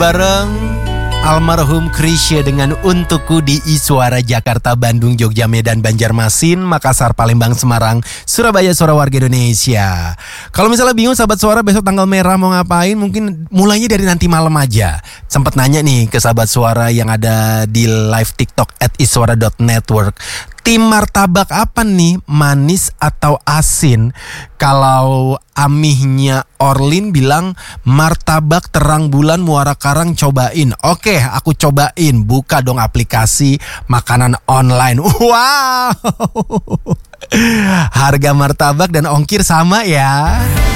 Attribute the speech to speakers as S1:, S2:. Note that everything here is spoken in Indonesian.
S1: Bareng almarhum Chrisye dengan Untukku di Suara Jakarta, Bandung, Jogja, Medan, Banjarmasin, Makassar, Palembang, Semarang, Surabaya, suara warga Indonesia. Kalau misalnya bingung sahabat suara besok tanggal merah mau ngapain, mungkin mulainya dari nanti malam aja. Sempat nanya nih ke sahabat suara yang ada di live TikTok @iswara.network. Tim martabak apa nih, manis atau asin? Kalau amihnya Orlin bilang martabak terang bulan Muara Karang, cobain. Oke, aku cobain. Buka dong aplikasi makanan online. Wow. Harga martabak dan ongkir sama ya.